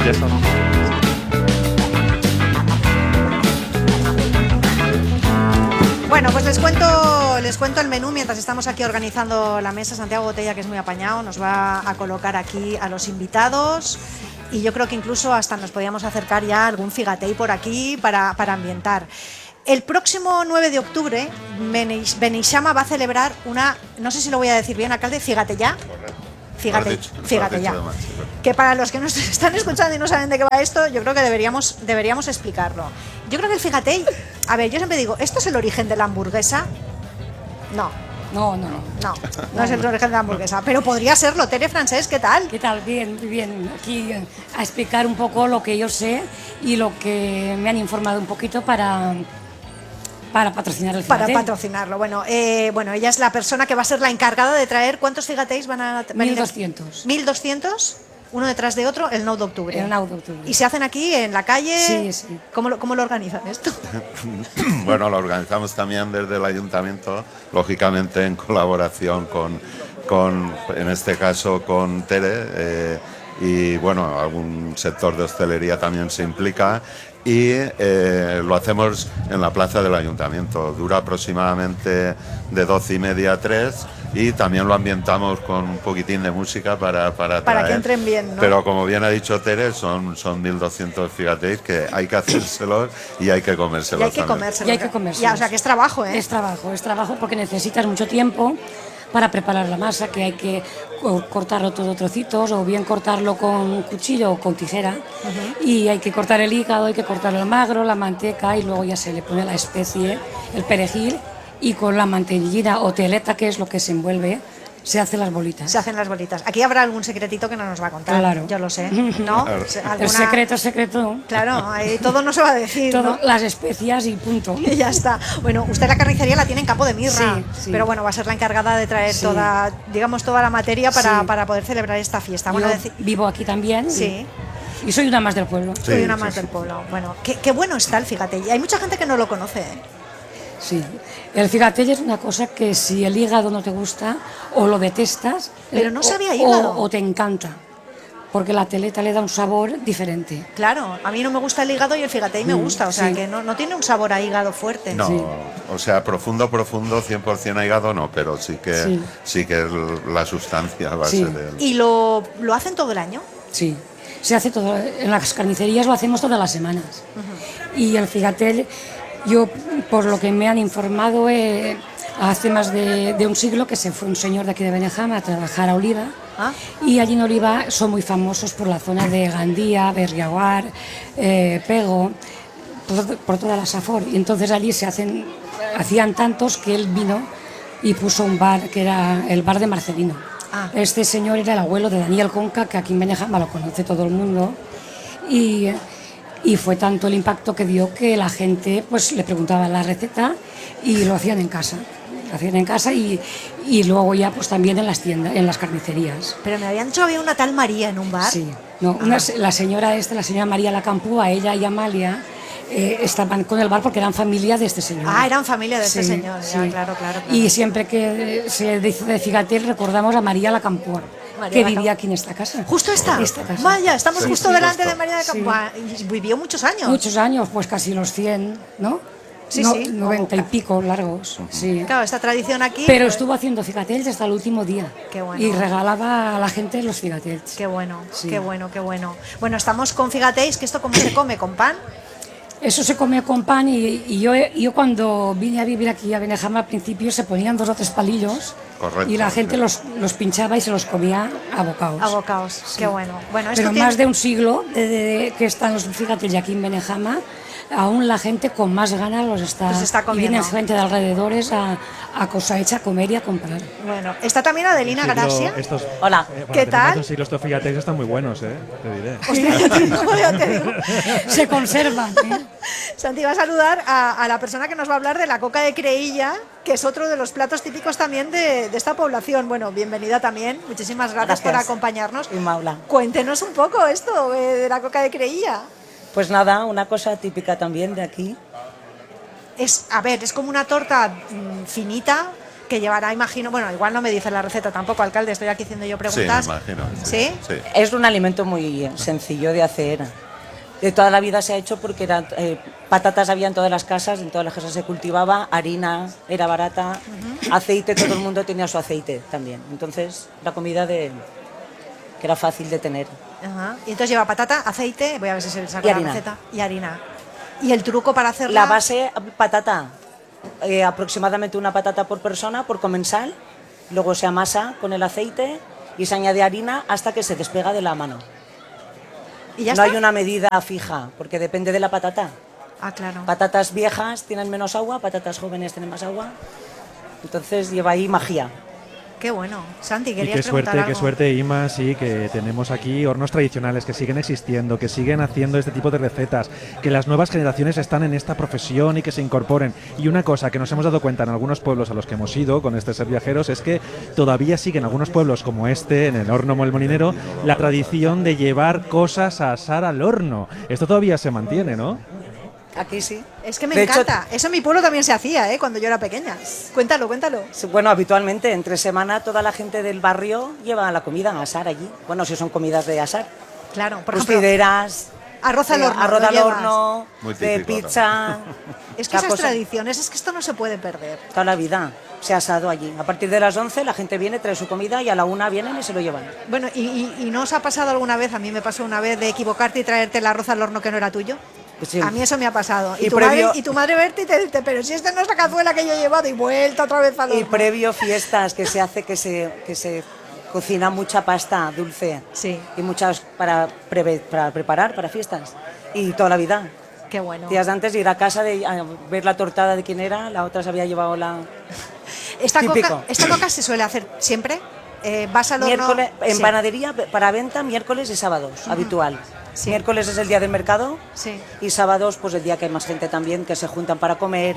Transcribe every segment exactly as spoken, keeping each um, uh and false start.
Ya está, ¿no? Bueno, pues les cuento, les cuento el menú mientras estamos aquí organizando la mesa. Santiago Botella, que es muy apañado, nos va a colocar aquí a los invitados y yo creo que incluso hasta nos podíamos acercar ya a algún figatei por aquí para, para ambientar. El próximo nueve de octubre, Beneixama va a celebrar una, no sé si lo voy a decir bien, alcalde, fíjate ya. Fíjate, fíjate ya. Que para los que nos están escuchando y no saben de qué va esto, yo creo que deberíamos, deberíamos explicarlo. Yo creo que el figatei, a ver, yo siempre digo, ¿esto es el origen de la hamburguesa? No. No, no, no. No, no es el origen de la hamburguesa, pero podría serlo. Tere Francés, ¿qué tal? ¿Qué tal? Bien, bien. Aquí a explicar un poco lo que yo sé y lo que me han informado un poquito para... Para patrocinar el figatei. Para patrocinarlo. Bueno, eh, bueno, ella es la persona que va a ser la encargada de traer. ¿Cuántos figateis van a venir? mil doscientos. ¿mil doscientos? Uno detrás de otro, el nueve de octubre. El nueve de octubre. ¿Y se hacen aquí, en la calle? Sí, sí. ¿Cómo lo, cómo lo organizan esto? Bueno, lo organizamos también desde el ayuntamiento, lógicamente en colaboración con, con en este caso, con Tere. Eh, y bueno, algún sector de hostelería también se implica. Y eh, lo hacemos en la plaza del ayuntamiento. Dura aproximadamente de doce y media a tres y también lo ambientamos con un poquitín de música para para, para traer. que entren bien, ¿no? Pero como bien ha dicho Tere, son, son mil doscientos figateis que hay que hacérselos y hay que comérselos. Y hay que también. comérselos. Y hay que comérselos. Ya, o sea que es trabajo, ¿eh? Es trabajo, es trabajo porque necesitas mucho tiempo para preparar la masa, que hay que cortarlo todo a trocitos o bien cortarlo con cuchillo o con tijera. Uh-huh. Y hay que cortar el hígado, hay que cortar el magro, la manteca y luego ya se le pone la especie, el perejil y con la mantequilla o teleta, que es lo que se envuelve, se hacen las bolitas. Se hacen las bolitas. Aquí habrá algún secretito que no nos va a contar. Claro. Yo lo sé, ¿no? Claro. ¿Alguna... El secreto, secreto. Claro, ahí todo no se va a decir, todo, ¿no? Las especias y punto. Y ya está. Bueno, usted la carnicería la tiene en Campo de Mirra, sí, sí. pero bueno, va a ser la encargada de traer sí. toda, digamos, toda la materia para, sí. para poder celebrar esta fiesta. Yo bueno, decir... vivo aquí también. Sí. Y, y soy una más del pueblo. Sí, soy una sí, más sí. del pueblo. Bueno, qué, qué bueno está el figatei. Hay mucha gente que no lo conoce, ¿eh? Sí, el figatei es una cosa que si el hígado no te gusta o lo detestas, pero no sabía o, hígado. O, o te encanta, porque la teleta le da un sabor diferente. Claro, a mí no me gusta el hígado y el figatei me gusta, o sea sí. que no, no tiene un sabor a hígado fuerte. No, sí. o sea, profundo, profundo, cien por ciento a hígado no, pero sí que sí, sí que la sustancia va sí. a ser de él. ¿Y lo, lo hacen todo el año? Sí, se hace todo, en las carnicerías lo hacemos todas las semanas. Uh-huh. Y el figatei, yo, por lo que me han informado, eh, hace más de, de un siglo que se fue un señor de aquí de Beneixama a trabajar a Oliva. ¿Ah? Y allí en Oliva son muy famosos por la zona de Gandía, Berriaguar, eh, Pego, por, por toda la Safor. Y entonces allí se hacen, hacían tantos que él vino y puso un bar que era el bar de Marcelino. Ah. Este señor era el abuelo de Daniel Conca, que aquí en Beneixama lo conoce todo el mundo. Y... Y fue tanto el impacto que dio que la gente pues le preguntaba la receta y lo hacían en casa. Lo hacían en casa y, y luego ya pues también en las tiendas, en las carnicerías. Pero me habían dicho que había una tal María en un bar. Sí, no, una, la señora esta, la señora María Lacampúa, ella y Amalia eh, estaban con el bar porque eran familia de este señor. Ah, eran familia de este sí, señor, sí. Ya, claro, claro, claro. Y siempre que se dice de figatei recordamos a María Lacampúa. María que vivía aquí en esta casa. ¿Justo esta? Esta casa. Vaya, estamos sí, justo sí, delante justo. de María de Campoa. Sí. Y vivió muchos años. Muchos años, pues casi los cien, ¿no? Sí, no, sí. noventa y pico largos, uh-huh. sí. Claro, esta tradición aquí... Pero pues... estuvo haciendo figateils hasta el último día. Qué bueno. Y regalaba a la gente los figateils. Qué bueno, sí. qué bueno, qué bueno. Bueno, estamos con figateils, que esto cómo se come, ¿con pan? Eso se come con pan y, y yo, yo cuando vine a vivir aquí a Beneixama al principio se ponían dos o tres palillos. Correcto, y la gente sí. los, los pinchaba y se los comía a bocaos. A bocaos, sí. Qué bueno. bueno esto Pero tiene... más de un siglo de, de, de, que están los figateils aquí en Beneixama, aún la gente con más ganas los está, los está comiendo. Y viene gente de alrededores a, a cosa hecha, a comer y a comprar. Bueno, está también Adelina siglo, Gracia. Estos, Hola, eh, ¿qué tal? Estos siglos, estos figateils están muy buenos, eh, te diré. Hostia, ya te digo, ya te digo. Se conservan. ¿eh? Santi va a saludar a, a la persona que nos va a hablar de la coca de Creïlla, que es otro de los platos típicos también de, de esta población. Bueno, bienvenida también. Muchísimas gracias, gracias. por acompañarnos. Y Maula. Cuéntenos un poco esto eh, de la coca de Creïlla. Pues nada, una cosa típica también de aquí. Es, a ver, es como una torta mmm, finita, que llevará, imagino, bueno, igual no me dice la receta tampoco, alcalde, estoy aquí haciendo yo preguntas. Sí, me imagino. ¿Sí? Sí. Es un alimento muy sencillo de hacer. De toda la vida se ha hecho porque era, eh, patatas había en todas las casas, en todas las casas se cultivaba, harina era barata, uh-huh. aceite, todo el mundo tenía su aceite también. Entonces, la comida de que era fácil de tener. Uh-huh. Y entonces lleva patata, aceite, voy a ver si se le saca y la harina. receta, y harina. ¿Y el truco para hacerla? La base, patata, eh, aproximadamente una patata por persona, por comensal, luego se amasa con el aceite y se añade harina hasta que se despega de la mano. ¿Y ya no está? hay una medida fija, porque depende de la patata. Ah, claro. Patatas viejas tienen menos agua, patatas jóvenes tienen más agua. Entonces lleva ahí magia. Qué bueno. Santi, Y querías qué preguntar suerte, algo. qué suerte, Ima, sí, que tenemos aquí hornos tradicionales que siguen existiendo, que siguen haciendo este tipo de recetas, que las nuevas generaciones están en esta profesión y que se incorporen. Y una cosa que nos hemos dado cuenta en algunos pueblos a los que hemos ido con este Ser Viajeros es que todavía siguen algunos pueblos como este, en el horno El Molinero, la tradición de llevar cosas a asar al horno. Esto todavía se mantiene, ¿no? Aquí sí. Es que me De encanta. hecho, Eso en mi pueblo también se hacía, ¿eh? Cuando yo era pequeña. Cuéntalo, cuéntalo. bueno, habitualmente entre semana toda la gente del barrio lleva la comida a asar allí. Bueno, si son comidas de asar. Claro, por ejemplo, Costideras, arroz al eh, horno. arroz lo al llevas. horno, Muy de típico, pizza. Es que la esas cosa- tradiciones, es que esto no se puede perder. Toda la vida se ha asado allí. A partir de las once la gente viene, trae su comida y a la una vienen y se lo llevan. Bueno, ¿y, y, y no os ha pasado alguna vez? A mí me pasó una vez de equivocarte y traerte el arroz al horno que no era tuyo. Sí. A mí eso me ha pasado. Y, Y tu, previo- madre, y tu madre verte y te dice, pero si esta no es la cazuela que yo he llevado, y vuelta otra vez al horno. Y previo fiestas que se hace que se, que se cocina mucha pasta dulce. Sí. Y muchas para, preve- para preparar para fiestas. Y toda la vida. Qué bueno. Días antes ir a casa de a ver la tortada de quién era, la otra se había llevado la... ¿Esta típico. coca, ¿Esta coca se suele hacer siempre? Eh, ¿Vas al horno? Miércoles, en Sí. panadería para venta miércoles y sábados, habitual. Sí. Miércoles es el día del mercado Sí. y sábados pues el día que hay más gente también que se juntan para comer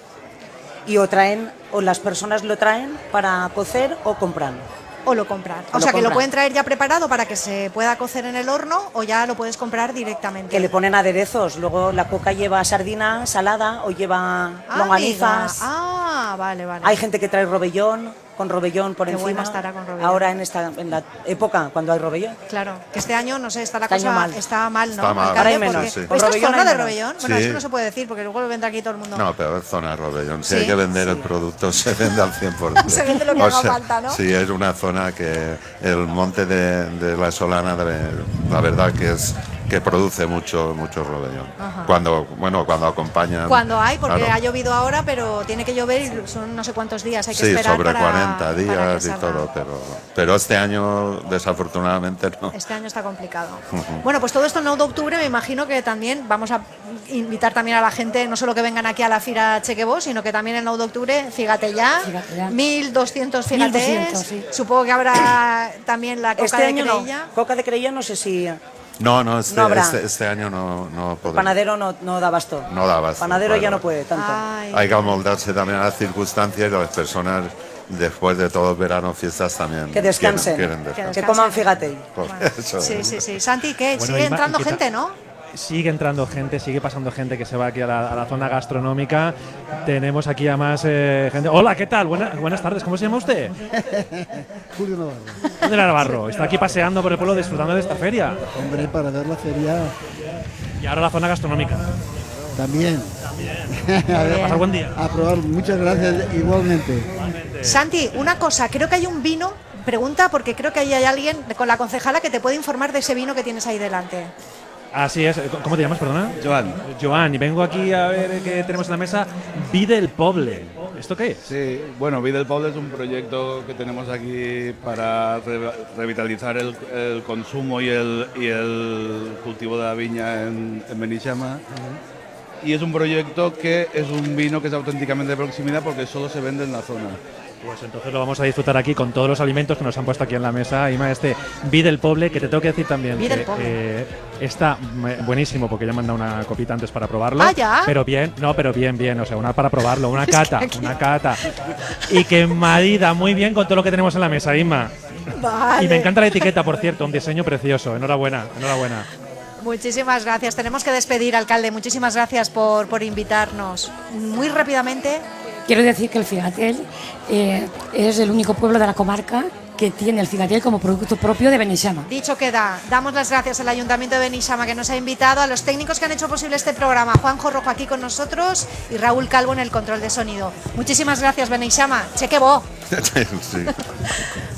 y o traen o las personas lo traen para cocer o compran. O lo compran. O O, lo sea, que lo compran. pueden traer ya preparado para que se pueda cocer en el horno o ya lo puedes comprar directamente. Que le ponen aderezos, luego la coca lleva sardina salada o lleva Ah, longanizas. amiga. Ah, vale, vale. Hay gente que trae robellón, con robellón por Qué encima. buena estará con robellón. Ahora en esta en la época cuando hay robellón. Claro, que este año, no sé, está la Este cosa año mal. está mal, ¿no? Está mal. Alcalde? Ahora hay menos, Porque- sí. ¿Esto es Robellón zona hay de menos. robellón? Bueno, Sí. esto no se puede decir porque luego vendrá aquí todo el mundo. No, pero es zona robellón. Si Sí. hay que vender el producto, se vende al cien por ciento. Se vende lo que O haga sea, falta, ¿no? Sí, es una zona que el monte de, de la Solana, de- la verdad que es que produce mucho mucho robellón. Cuando, bueno, cuando acompañan... Cuando hay, porque claro. ha llovido ahora, pero tiene que llover y son no sé cuántos días, hay que Sí, esperar sobre para, cuarenta para que días y salga. todo, pero, pero este año desafortunadamente no. Este año está complicado. Bueno, pues todo esto el nueve de octubre me imagino que también vamos a invitar también a la gente, no solo que vengan aquí a la Fira Chequebó, sino que también el nueve de octubre, fíjate ya, Fíjate ya. mil doscientos fíjate, mil doscientos, sí. supongo que habrá también la coca Este de año creilla. no. Coca de creilla no sé si No, no, este, No habrá. este, este año no, no podemos. panadero no, no da abasto. No da abasto, Panadero claro. ya no puede tanto. Ay, Hay que amoldarse también a las circunstancias y las personas después de todo el verano, fiestas también. Que descansen. Quieren, quieren Que descansar. Que coman fíjate. Por bueno. eso. Sí, sí, sí. Santi, ¿qué? Bueno, Sigue Ima, entrando ¿y qué gente, tal? ¿no? Sigue entrando gente, sigue pasando gente que se va aquí a la, a la zona gastronómica. Tenemos aquí a más eh, gente. Hola, ¿qué tal? Buena- buenas tardes, ¿cómo se llama usted? Julio Navarro. ¿Dónde Navarro? Está aquí paseando por el pueblo disfrutando de esta feria. Hombre, para ver la feria Y ahora la zona gastronómica. también. A pasar buen día. A probar, muchas gracias igualmente. Santi, una cosa, creo que hay un vino, pregunta porque creo que ahí hay alguien con la concejala que te puede informar de ese vino que tienes ahí delante. Así es. ¿Cómo te llamas, perdona? Joan. Joan, y vengo aquí a ver qué tenemos en la mesa. Vida del Poble. ¿Esto qué es? Sí, bueno, Vida del Poble es un proyecto que tenemos aquí para re- revitalizar el, el consumo y el, y el cultivo de la viña en, en Benixama. Y es un proyecto que es un vino que es auténticamente de proximidad porque solo se vende en la zona. Pues entonces lo vamos a disfrutar aquí con todos los alimentos que nos han puesto aquí en la mesa. Ima, este Vi del Poble, que te tengo que decir también Vi del que Poble. eh, está mm, buenísimo porque ya me han dado una copita antes para probarlo. Ah, ¿ya? Pero bien, no, pero bien, bien, o sea, una para probarlo, una Es que cata, aquí- una cata. Y que marida muy bien con todo lo que tenemos en la mesa, Ima. Vale. Y me encanta la etiqueta, por cierto, un diseño precioso. Enhorabuena, enhorabuena. Muchísimas gracias. Tenemos que despedir, alcalde. Muchísimas gracias por, por invitarnos. Muy rápidamente, quiero decir que el Figatel eh, es el único pueblo de la comarca que tiene el Figatel como producto propio de Beneixama. Dicho queda, damos las gracias al Ayuntamiento de Beneixama que nos ha invitado, a los técnicos que han hecho posible este programa, Juanjo Rojo aquí con nosotros y Raúl Calvo en el control de sonido. Muchísimas gracias, Beneixama. Cheque bo. Sí.